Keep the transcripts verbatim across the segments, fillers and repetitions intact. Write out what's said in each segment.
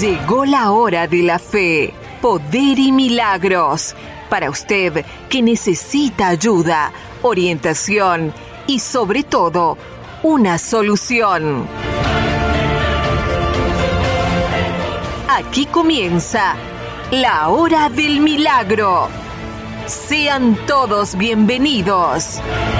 Llegó la hora de la fe, poder y milagros. Para usted que necesita ayuda, orientación y sobre todo, una solución. Aquí comienza la hora del milagro. Sean todos bienvenidos.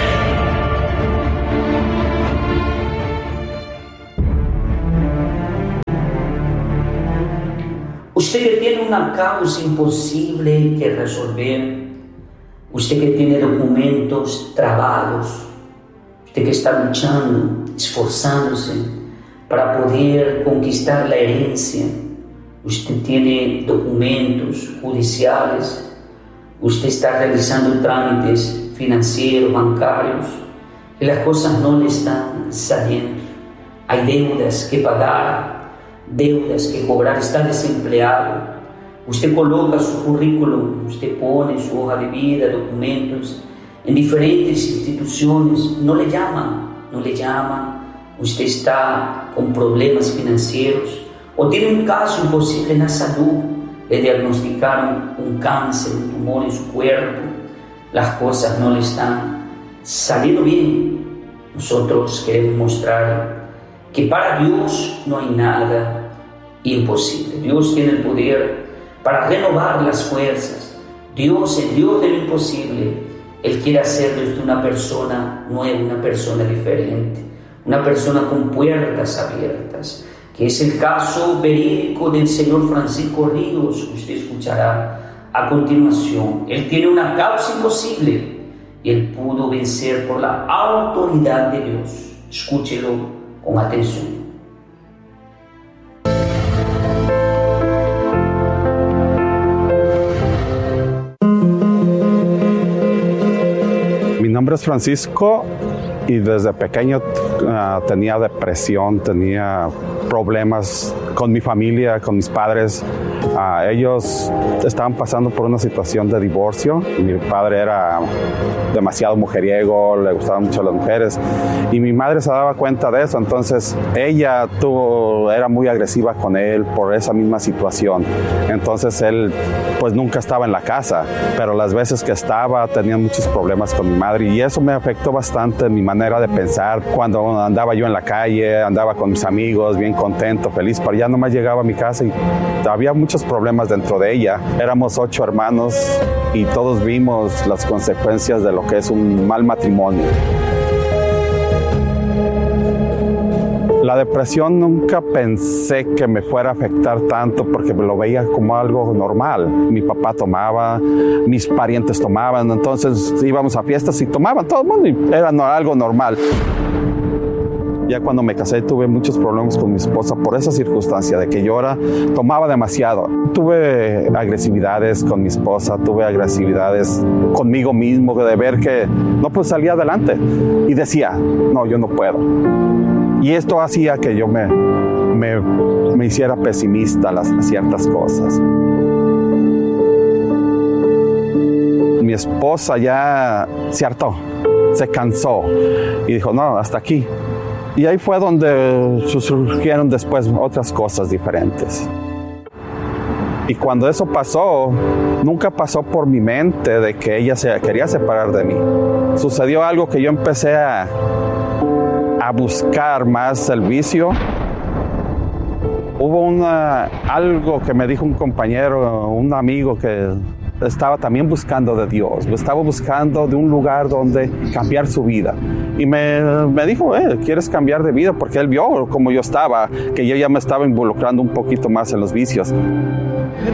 Usted que tiene una causa imposible que resolver, usted que tiene documentos trabados, usted que está luchando, esforzándose para poder conquistar la herencia, usted tiene documentos judiciales, usted está realizando trámites financieros, bancarios, y las cosas no le están saliendo. Hay deudas que pagar, deudas que cobrar, está desempleado. Usted coloca su currículum, usted pone su hoja de vida, documentos en diferentes instituciones, no le llaman, no le llaman. Usted está con problemas financieros o tiene un caso imposible en la salud, le diagnosticaron un cáncer, un tumor en su cuerpo, las cosas no le están saliendo bien. Nosotros queremos mostrar que para Dios no hay nada imposible. Dios tiene el poder para renovar las fuerzas. Dios, el Dios de lo imposible, Él quiere hacer de usted una persona nueva, una persona diferente, una persona con puertas abiertas, que es el caso verídico del señor Francisco Ríos, que usted escuchará a continuación. Él tiene una causa imposible y Él pudo vencer por la autoridad de Dios. Escúchelo con atención. Mi nombre es Francisco y desde pequeño uh, tenía depresión, tenía problemas con mi familia, con mis padres. Uh, ellos estaban pasando por una situación de divorcio. Mi padre era demasiado mujeriego, le gustaban mucho las mujeres y mi madre se daba cuenta de eso. Entonces ella tuvo, era muy agresiva con él por esa misma situación. Entonces él pues nunca estaba en la casa, pero las veces que estaba tenía muchos problemas con mi madre y eso me afectó bastante en mi manera de pensar. Cuando andaba yo en la calle, andaba con mis amigos bien contento, feliz, pero ya nomás llegaba a mi casa y había muchos problemas dentro de ella. Éramos ocho hermanos y todos vimos las consecuencias de lo que es un mal matrimonio. La depresión nunca pensé que me fuera a afectar tanto porque me lo veía como algo normal. Mi papá tomaba, mis parientes tomaban, entonces íbamos a fiestas y tomaban todo el mundo y era no, algo normal. Ya cuando me casé tuve muchos problemas con mi esposa por esa circunstancia de que yo ahora tomaba demasiado. Tuve agresividades con mi esposa, tuve agresividades conmigo mismo de ver que no pues salía adelante y decía, no, yo no puedo. Y esto hacía que yo me, me, me hiciera pesimista a, las, a ciertas cosas. Mi esposa ya se hartó, se cansó y dijo, no, hasta aquí. Y ahí fue donde surgieron después otras cosas diferentes. Y cuando eso pasó, nunca pasó por mi mente de que ella se quería separar de mí. Sucedió algo que yo empecé a, a buscar más el vicio. Hubo una, algo que me dijo un compañero, un amigo que estaba también buscando de Dios, estaba buscando de un lugar donde cambiar su vida. Y me, me dijo, eh, ¿quieres cambiar de vida? Porque él vio como yo estaba, que yo ya me estaba involucrando un poquito más en los vicios.